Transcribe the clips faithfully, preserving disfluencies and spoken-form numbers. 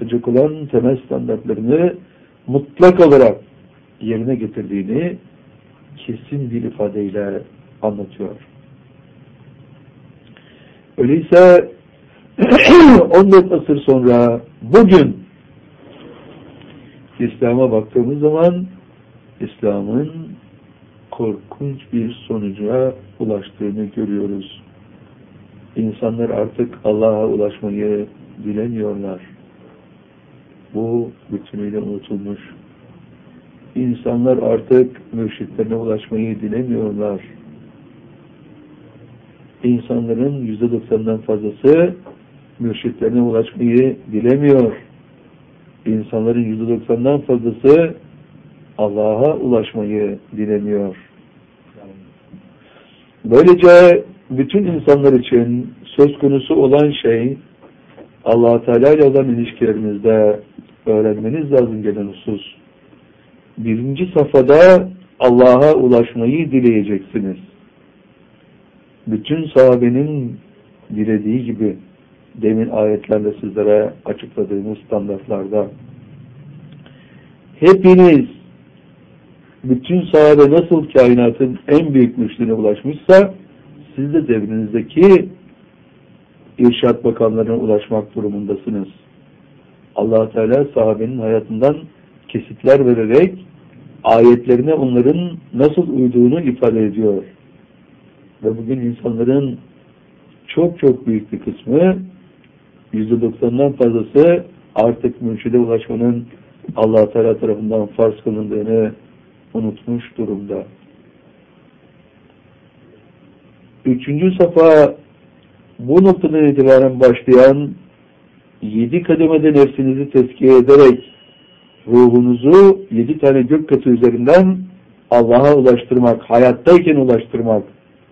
yaratacak olan temel standartlarını mutlak olarak yerine getirdiğini kesin bir ifadeyle anlatıyor. Öyleyse on dört asır sonra bugün İslam'a baktığımız zaman İslam'ın korkunç bir sonuca ulaştığını görüyoruz. İnsanlar artık Allah'a ulaşmayı dilemiyorlar. Bu bütünüyle unutulmuş. İnsanlar artık mürşitlerine ulaşmayı dilemiyorlar. İnsanların yüzde doksanından fazlası mürşitlerine ulaşmayı dilemiyor. İnsanların yüzde doksanından fazlası Allah'a ulaşmayı dilemiyor. Böylece bütün insanlar için söz konusu olan şey Allah-u Teala ile olan ilişkilerinizde öğrenmeniz lazım gelen husus. Birinci safhada Allah'a ulaşmayı dileyeceksiniz. Bütün sahabenin dilediği gibi demin ayetlerle sizlere açıkladığımız standartlarda hepiniz bütün sahabe nasıl kainatın en büyük müşterine ulaşmışsa siz de devrinizdeki irşad bakanlarına ulaşmak durumundasınız. Allah Teala sahabenin hayatından kesitler vererek ayetlerine onların nasıl uyduğunu ifade ediyor. Ve bugün insanların çok çok büyük bir kısmı yüzde doksanından fazlası artık mürşide ulaşmanın Allah Teala tarafından farz kılındığını unutmuş durumda. Üçüncü safa bu noktadan itibaren başlayan yedi kademede nefsinizi tezkiye ederek ruhunuzu yedi tane gök katı üzerinden Allah'a ulaştırmak, hayattayken ulaştırmak.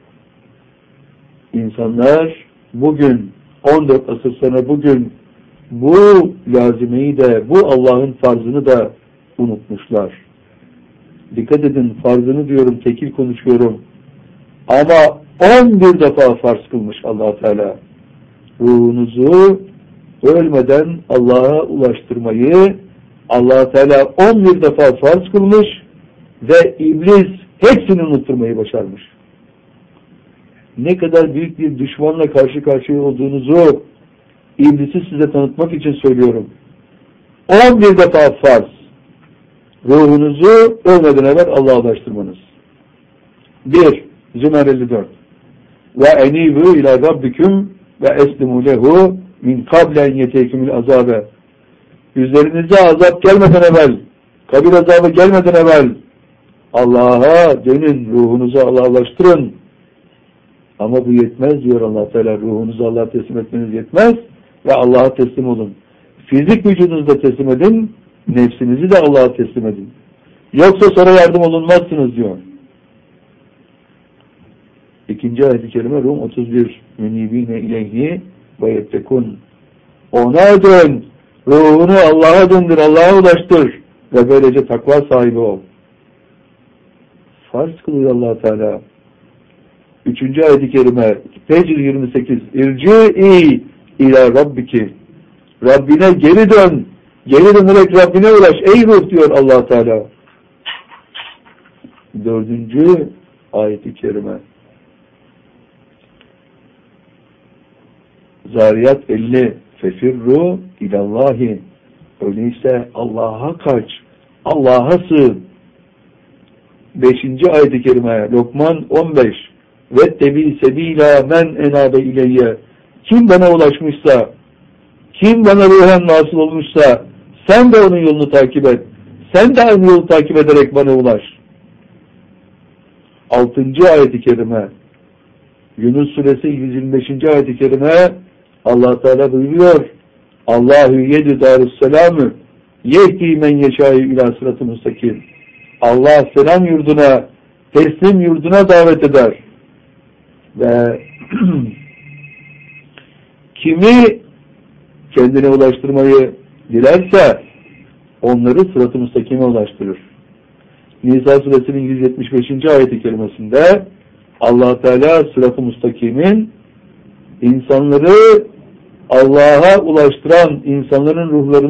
İnsanlar bugün on dört asır sonra bugün bu lazimeyi de, bu Allah'ın farzını da unutmuşlar. Dikkat edin, farzını diyorum, tekil konuşuyorum. Ama on bir defa farz kılmış Allah Teala. Ruhunuzu ölmeden Allah'a ulaştırmayı Allah Teala on bir defa farz kılmış ve iblis hepsini unutturmayı başarmış. Ne kadar büyük bir düşmanla karşı karşıya olduğunuzu iblisi size tanıtmak için söylüyorum. on bir defa farz. Ruhunuzu ölmeden evvel Allah'a ulaştırmanız. bir. Zümer elli dört. Ve enibu ila rabbiküm ve eslimu lehu min kablen yeteykümül azabe. Üzerinize azap gelmeden evvel, kabir azabı gelmeden evvel Allah'a dönün, ruhunuzu Allah'a ulaştırın. Ama bu yetmez diyor Allah Teala. Ruhunuzu Allah'a teslim etmeniz yetmez ve Allah'a teslim olun. Fizik vücudunuzu da teslim edin, nefsinizi de Allah'a teslim edin. Yoksa sonra yardım olunmazsınız diyor. İkinci ayet-i kerime Rum otuz bir. Münibine ileyhi ve yettekun. Ona dön, ruhunu Allah'a döndür, Allah'a ulaştır ve böylece takva sahibi ol. Farz kılıyor Allah Teala. Üçüncü ayet-i kerime Fecr yirmi sekiz. İrci'i ila rabbiki. Rabbine geri dön. Geri dönerek Rabbine ulaş. Ey ruh diyor Allah Teala. Dördüncü ayet-i kerime Zariyat elli. Fefirru ilallahi. Öyleyse Allah'a kaç. Allah'a sığın. Beşinci ayet-i kerime Lokman on beş. Vettebi sebila men enabe ileyye. Kim bana ulaşmışsa, kim bana ruhen nasıl olmuşsa, sen de onun yolunu takip et. Sen de aynı yolu takip ederek bana ulaş. Altıncı ayet-i kerime Yunus suresi yüz yirmi beşinci ayet-i kerime Allah Teala buyuruyor. Allahu yedü darusselamü yehdi men yeşâi ilâ sıratı müstakim. Allah selam yurduna, teslim yurduna davet eder. Ve kimi kendine ulaştırmayı dilerse onları sırat-ı müstakime ulaştırır. Nisa suresinin yüz yetmiş beşinci ayet-i kerimesinde Allah Teala sırat-ı müstakimin insanları Allah'a ulaştıran insanların ruhlarını